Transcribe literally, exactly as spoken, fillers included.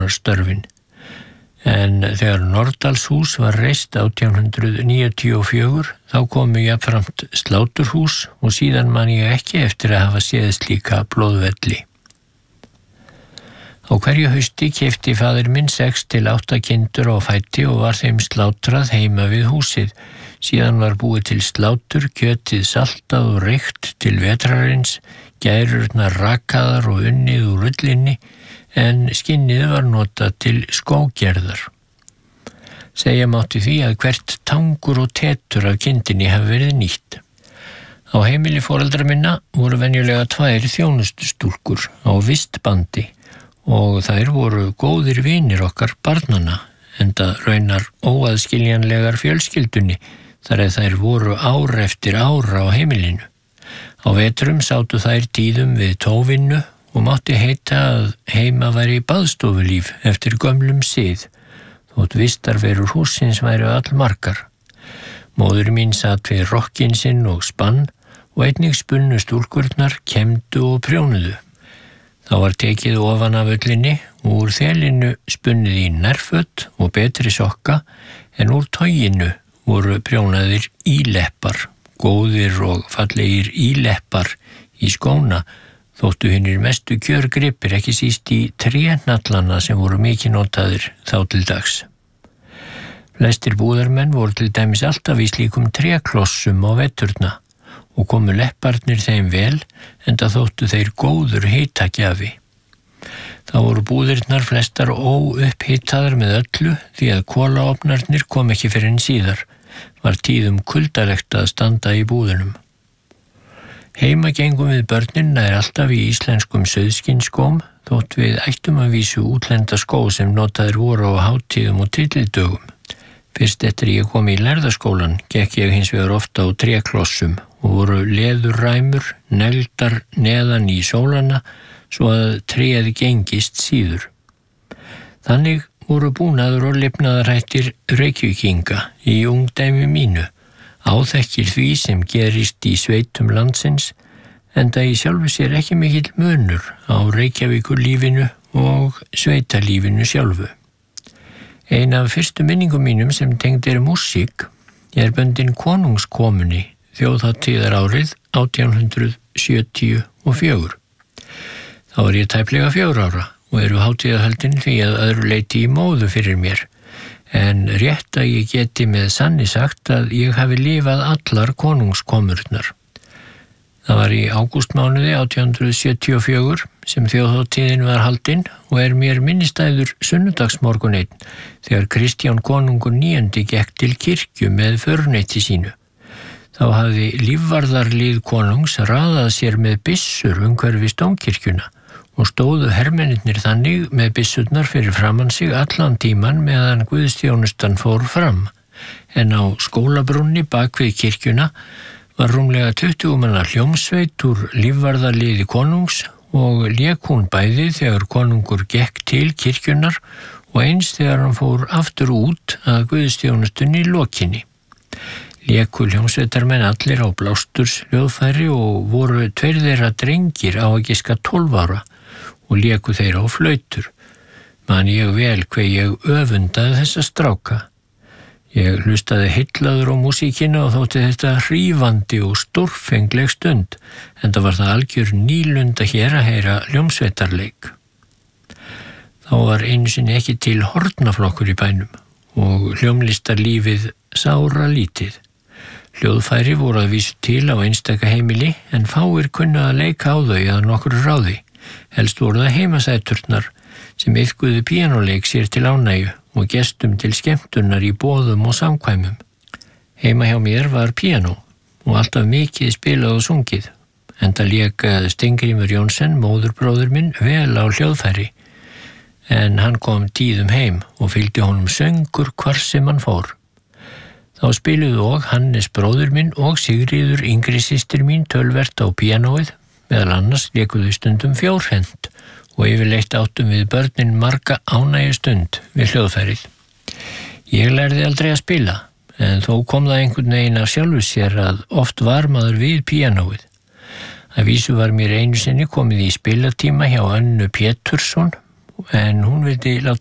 störfin. En þegar Nordalshús var reist átján hundruð níutíu og fjögur þá komu jafnframt sláturhús og síðan man ég ekki eftir að hafa séð slíka blóðvelli. Á hverju hausti keypti faðir minn sex til átta kindur á fæti og var þeim slátrað heima við húsið. Síðan var búið til slátur, kjötið saltað og reykt til vetrarins, gærurnar rakaðar og unnið úr ullinni, en skinnið var notað til skógerðar. Segja mátti því að hvert tangur og tetur af kindinni hafi verið nýtt. Á heimili foreldra minna voru venjulega tvær þjónustustúlkur á vistbandi og þær voru góðir vinir okkar barnanna, enda raunar óaðskiljanlegar fjölskyldunni, þar að þær voru ár eftir ára á heimilinu. Á vetrum sátu þær tíðum við tóvinnu og mátti heita að heima væri baðstofulíf eftir gömlum sið, þótt vistarverur hússins væru allmargar. Móðir mín satt við rokkinn sinn og spann og einnig spunnu stúlkurnar, kemdu og prjónuðu. Þá var tekið ofan af ullinni og úr þelinu spunnið í nærföt og betri sokka, en úr toginu voru prjónaðir íleppar, góðir og fallegir íleppar í skóna, þóttu hinnir mestu kjörgripir ekki síst í trénallana sem voru mikið notaðir þá til dags. Flestir búðarmenn voru til dæmis alltaf í slíkum tréklossum á veturna og komu lepparnir þeim vel, enda þóttu þeir góður hitakjafi. Þá voru búðirnar flestar óupphitaðar með öllu því að kolaofnarnir kom ekki fyrir en síðar, var tíðum kuldalegt að standa í búðunum. Heima gengum við börnin nær alltaf í íslenskum sauðskinsskóm, þótt við ættum að vísu útlenda skó sem notaðir voru á hátíðum og titildögum. Fyrst eftir ég kom í lærðaskólan gekk ég hins vegar ofta á tréklossum og voru leðurræmur negldar neðan í sólana svo að tréð gengist síður. Þannig voru búnaður og lifnaðarhættir Reykvíkinga í ungdæmi mínu, áþekkir því sem gerist í sveitum landsins, enda í sjálfu sér ekki mikill munur á Reykjavíkurlífinu og sveitalífinu sjálfu. Ein af fyrstu minningum mínum sem tengd er músík er bundin konungskomunni þjóðhátíðar árið átján hundruð sjötíu og fjögur. Þá var ég tæplega fjögur ára og eru hátíðahöldin því að öðru leyti í móðu fyrir mér, en rétt að ég geti með sanni sagt að ég hafi lifað allar konungskomurnar. Það var í ágústmánuði átján hundruð sjötíu og fjögur sem þjóðhátíðin var haldin og er mér minnistæður sunnudagsmorgun einn þegar Kristján konungur níundi gekk til kirkju með förneyti sínu. Þá hafði lífvarðarlið konungs raðað sér með byssur umhverfis dómkirkjuna og stóðu hermennirnir þannig með byssurnar fyrir framan sig allan tíman meðan guðsþjónustan fór fram, en á skólabrúnni bak við kirkjuna var rúmlega tuttugu manna hljómsveit úr lífvarðarliði konungs og lék hún bæði þegar konungur gekk til kirkjunar og eins þegar hann fór aftur út að guðsþjónustunni lokinni. Léku hljómsveitarmenn allir á blásturs hljóðfæri og voru tveir þeirra drengir á að giska tólf ára og léku þeir á flautur. Man ég vel hve ég öfundaði þessa stráka. Ég hlustaði heillaður á músíkina og þótti þetta hrífandi og stórfengleg stund, en það var það algjör nýlunda hér að heyra hljómsveitarleik. Þá var einu sinni ekki til hornaflokkur í bænum og hljómlistarlífið sára lítið. Hljóðfæri voru að vísu til á einstaka heimili en fáir kunna að leika á þau að nokkru ráði. Helst voru það heimasæturnar sem iðkuðu píanóleik sér til ánægju og gestum til skemmtunar í boðum og samkvæmum. Heima hjá mér var píanó og alltaf mikið spilað og sungið, enda lék Steingrímur Jónsson, móðurbróðir minn, vel á hljóðfæri, en hann kom tíðum heim og fylgdi honum söngur hvar sem hann fór. Þá spiluðu og Hannes bróðir minn og Sigríður yngri systir mín tölvert á píanóið, meðal annars lékuðu stundum fjórhent og yfirleitt áttum við börnin marga ánægju stund við hljóðfærið. Ég lærði aldrei að spila, en þó kom það einhvern veginn af sjálfu sér að oft var maður við píanóið. Að vísu var mér einu sinni komið í spilatíma hjá Önnu Pétursson en hún vildi láta